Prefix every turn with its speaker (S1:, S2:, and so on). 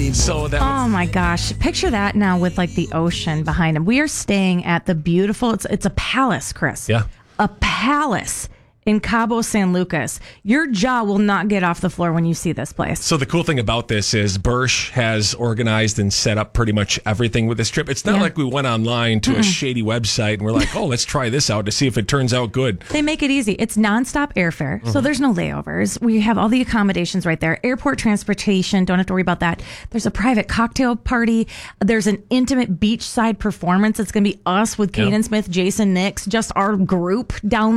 S1: So that
S2: Oh my gosh. Picture that now with like the ocean behind him. We are staying at the beautiful, it's a palace, Chris.
S1: Yeah.
S2: A palace in Cabo San Lucas. Your jaw will not get off the floor when you see this place.
S1: So the cool thing about this is Birch has organized and set up pretty much everything with this trip. It's not like we went online to a shady website and we're like, oh, let's try this out to see if it turns out good.
S2: They make it easy. It's nonstop airfare, so there's no layovers. We have all the accommodations right there. Airport transportation, don't have to worry about that. There's a private cocktail party. There's an intimate beachside performance. It's going to be us with Caden Smith, Jason Nix, just our group down